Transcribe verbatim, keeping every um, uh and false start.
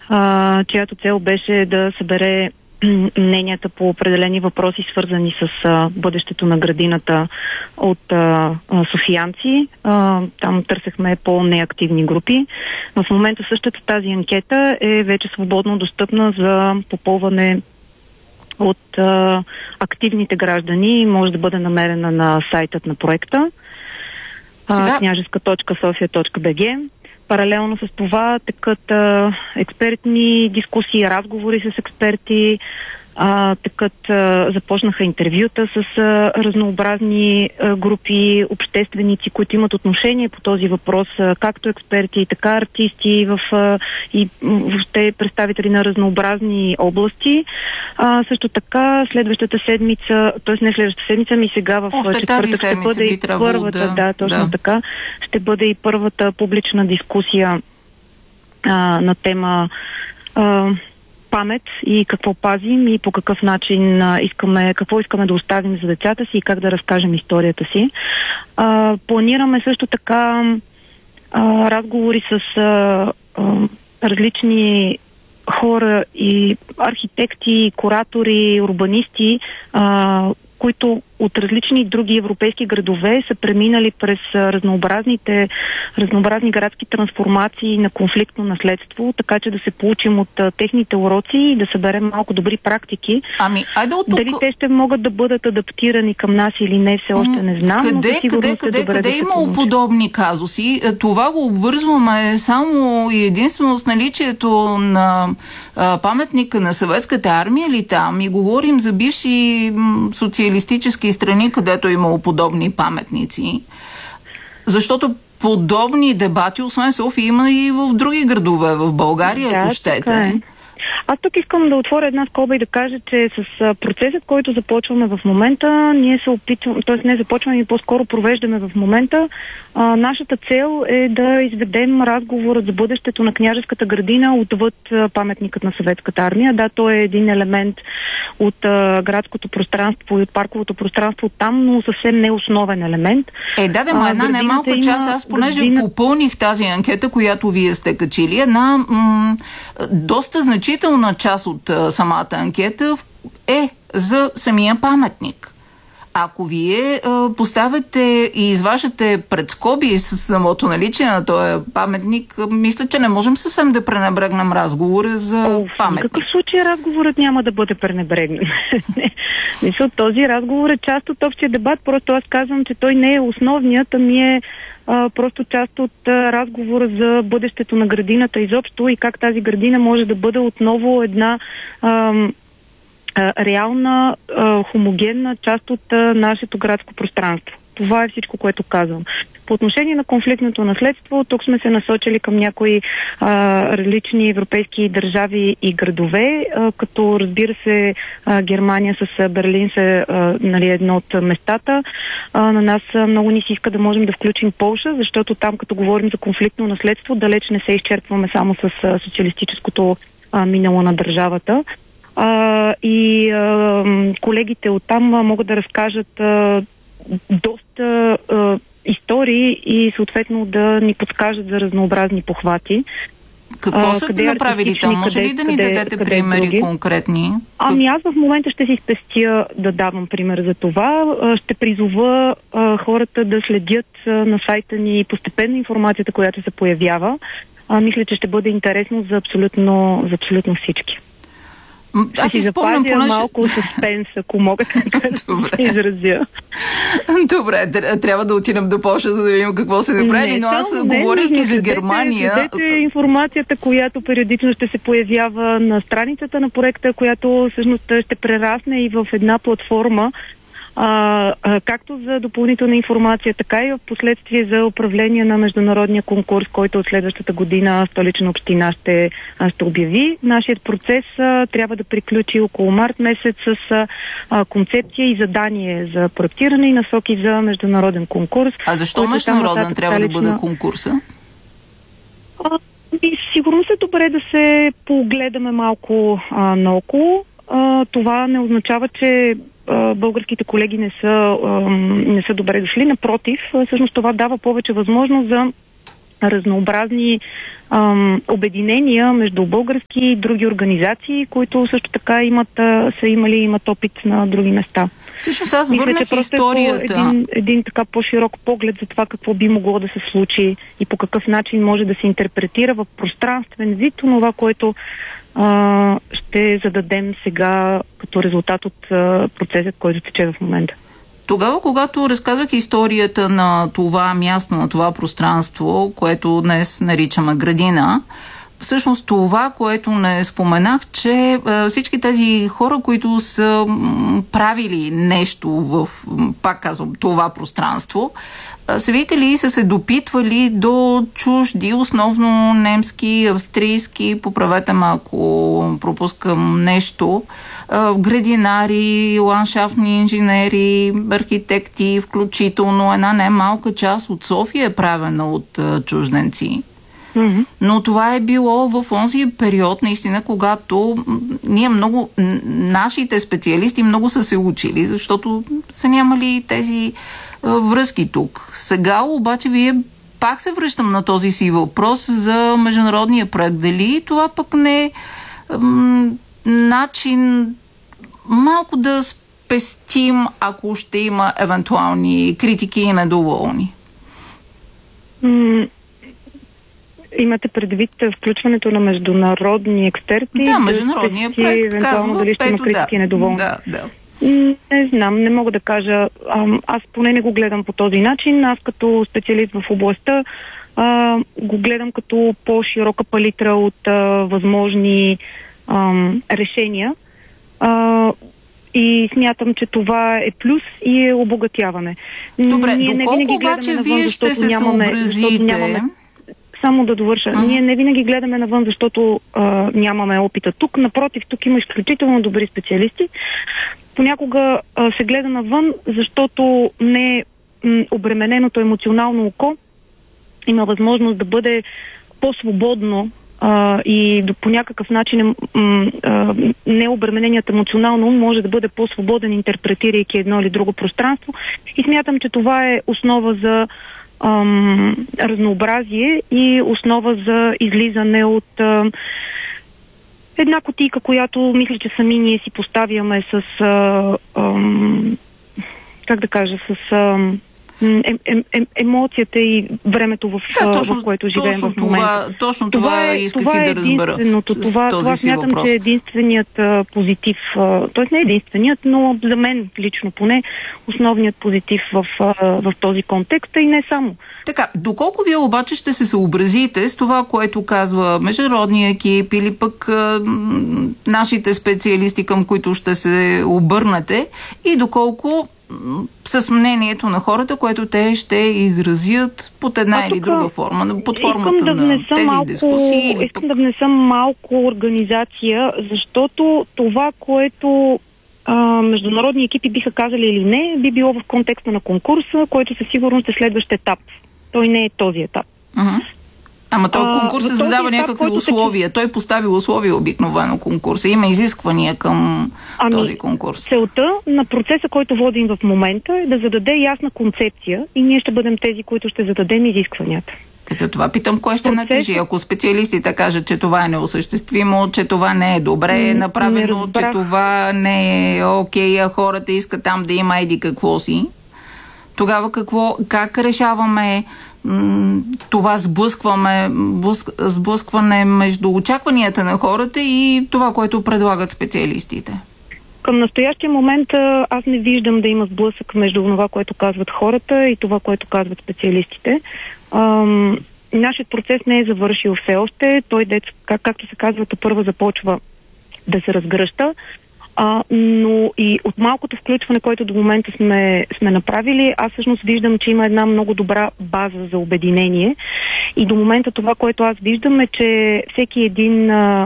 а, чиято цел беше да събере мненията по определени въпроси, свързани с а, бъдещето на градината от а, а, софиянци. А, там търсехме по-неактивни групи. В момента същата тази анкета е вече свободно достъпна за попълване от а, активните граждани. Може да бъде намерена на сайтът на проекта Сега... княжеска точка софия точка би джи. Паралелно с това текат а, експертни дискусии, разговори с експерти, а, текат, а, започнаха интервюта с а, разнообразни а, групи, общественици, които имат отношение по този въпрос, а, както експерти, така артисти в, а, и въобще представители на разнообразни области. А, също така следващата седмица, т.е. не следващата седмица, ми сега в Още четвъртък ще бъде и първата, да, да, точно да. така, ще бъде и първата публична дискусия а, на тема а, памет и какво пазим и по какъв начин а, искаме, какво искаме да оставим за децата си и как да разкажем историята си. А, планираме също така а, разговори с а, а, различни хора и архитекти, куратори, урбанисти, а, които от различни други европейски градове са преминали през разнообразните, разнообразни градски трансформации на конфликтно наследство, така че да се получим от а, техните уроци и да съберем малко добри практики. Ами, айде от тук... Дали те ще могат да бъдат адаптирани към нас или не, все още не знам. Къде, но къде, къде, къде да имало подобни казуси? Това го обвързваме само и единствено с наличието на а, паметника на Съветската армия ли там? И говорим за бивши м, социалистически страни, където е имало подобни паметници. Защото подобни дебати, освен София, има и в други градове в България, да, ако щете. Е. Аз тук искам да отворя една скоба и да кажа, че с процесът, който започваме в момента, ние се опитваме, т.е. не започваме и по-скоро провеждаме в момента, а, нашата цел е да изведем разговорът за бъдещето на княжеската градина отвъд а, паметникът на Съветската армия. Да, той е един елемент от а, градското пространство и от парковото пространство там, но съвсем не основен елемент. Е, да, да, ма една не малка има... част. Аз понеже градина... попълних тази анкета, която вие сте качили, една м- доста значителна на част от а, самата анкета е за самия паметник. Ако вие а, поставяте и изваждате пред скоби с самото наличие на този паметник, мисля, че не можем съвсем да пренебрегнем разговора за О, паметник. В какъв случай разговорът няма да бъде пренебрегнен? Мисля, този разговор е част от общия дебат, просто аз казвам, че той не е основният, ами е Uh, просто част от uh, разговора за бъдещето на градината изобщо и как тази градина може да бъде отново една uh, uh, реална, uh, хомогенна част от uh, нашето градско пространство. Това е всичко, което казвам. По отношение на конфликтното наследство, тук сме се насочили към някои а, различни европейски държави и градове, а, като разбира се а, Германия с Берлин са а, нали, едно от местата. А, на нас а, много ни се иска да можем да включим Полша, защото там, като говорим за конфликтно наследство, далеч не се изчерпваме само с а, социалистическото а, минало на държавата. А, и а, колегите оттам могат да разкажат а, доста а, истории и съответно да ни подскажат за разнообразни похвати. Какво са ви направили там? Може ли да ни къде, дадете къде примери други? Конкретни? Ами аз в момента ще си спестя да давам пример за това. Ще призова а, хората да следят а, на сайта ни постепенно информацията, която се появява. А, мисля, че ще бъде интересно за абсолютно, за абсолютно всички. Аз си спомням, понеже... малко суспенс, ако мога да се изразя. Добре, трябва да отидем до Полша, за да видим какво се направи, но аз, не, говорейки не, за Германия... Следете информацията, която периодично ще се появява на страницата на проекта, която всъщност ще прерасне и в една платформа, А, а, както за допълнителна информация, така и в последствие за управление на международния конкурс, който от следващата година Столична община ще, ще обяви. Нашият процес а, трябва да приключи около март месец с а, концепция и задание за проектиране и насоки за международен конкурс. А защо международен трябва столична... да бъде конкурса? А, и сигурно се добре да се погледаме малко а, наоколо. А, това не означава, че българските колеги не са, не са добре дошли. Напротив, всъщност това дава повече възможност за разнообразни ам, обединения между български и други организации, които също така имат, а, са имали имат опит на други места. Всъщност аз върнах историята. Е един, един така по-широк поглед за това какво би могло да се случи и по какъв начин може да се интерпретира в пространствен вид това, което а, ще зададем сега като резултат от а, процесът, който тече в момента. Тогава, когато разказвах историята на това място, на това пространство, което днес наричаме градина, всъщност това, което не споменах, че всички тези хора, които са правили нещо в, пак казвам, това пространство, са викали и са се допитвали до чужди, основно немски, австрийски, поправете ме ако пропускам нещо, градинари, ландшафтни инженери, архитекти, включително една немалка част от София е правена от чужденци. Mm-hmm. Но това е било в онзи период, наистина, когато ние много, нашите специалисти много са се учили, защото са нямали тези а, връзки тук. Сега обаче вие пак се връщам на този си въпрос за международния проект. Дали това пък не е м- начин малко да спестим, ако ще има евентуални критики и недоволни? Mm. Имате предвид включването на международни експерти? Да, международния проект евентуално казва, дали ще има критики и недоволни. Да, да. Не знам, не мога да кажа. Аз поне не го гледам по този начин. Аз като специалист в областта а, го гледам като по-широка палитра от а, възможни а, решения. А, и смятам, че това е плюс и е обогатяване. Добре, Ние доколко обаче вие ще се съобразите? Само да довърша. А. Ние не винаги гледаме навън, защото а, нямаме опита тук. Напротив, тук има изключително добри специалисти. Понякога а, се гледа навън, защото не м, обремененото емоционално око има възможност да бъде по-свободно а, и да, по някакъв начин м, а, необремененият емоционално може да бъде по-свободен, интерпретирайки едно или друго пространство. И смятам, че това е основа за Ам, разнообразие и основа за излизане от ам, една кутийка, която мисля, че сами ние си поставяме с а, ам, как да кажа, с ам, Е, е, е, емоцията и времето, в, да, точно, в което живеем в момента. Това, точно това, това е, исках това и да разбера. Това, това смятам, въпрос. че е единственият а, позитив, т.е. не единственият, но за мен лично поне основният позитив в, а, в този контекст, и не само. Така, доколко вие обаче ще се съобразите с това, което казва международния екип или пък а, нашите специалисти, към които ще се обърнете, и доколко с мнението на хората, което те ще изразят под една или друга форма, под формата да на тези малко, дискусии. Или искам пък... да внесам малко организация, защото това, което а, международни екипи биха казали или не, би било в контекста на конкурса, който със сигурност е следващ етап. Той не е този етап. Uh-huh. Ама той конкурс се задава етап, някакви условия. Се... Той постави условия обикновено конкурса. Има изисквания към ами, този конкурс. Целта на процеса, който водим в момента, е да зададе ясна концепция и ние ще бъдем тези, които ще зададем изискванията. За това питам, кой ще Процес... натежи? Ако специалистите кажат, че това е неосъществимо, че това не е добре направено, че това не е окей, а хората искат там да има еди какво си, тогава какво, как решаваме м- това сблъскваме, блъск, сблъскване между очакванията на хората и това, което предлагат специалистите? Към настоящия момент аз не виждам да има сблъсък между това, което казват хората и това, което казват специалистите. Ам, нашият процес не е завършил все още. Той, как, както се казва, първо започва да се разгръща. А, но и от малкото включване, което до момента сме, сме направили, аз всъщност виждам, че има една много добра база за обединение. И до момента това, което аз виждам, е, че всеки един а,